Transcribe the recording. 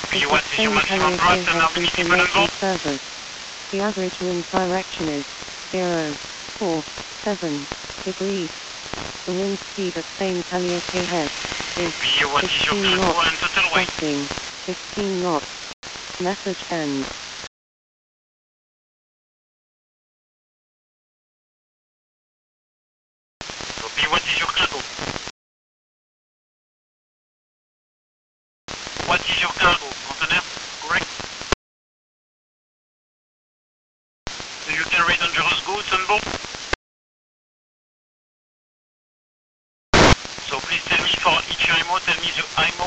What is your maximum thrust and how many people on board? The average wind direction is 047 degrees. The wind speed at St. Calliope Head is What is your 15 flow knots. and total weight? Crossing 15 knots. Message end. Copy, what is your cargo? What is your cargo? Container, correct? Do you carry dangerous goods on board? So please tell me for each IMO, tell me the IMO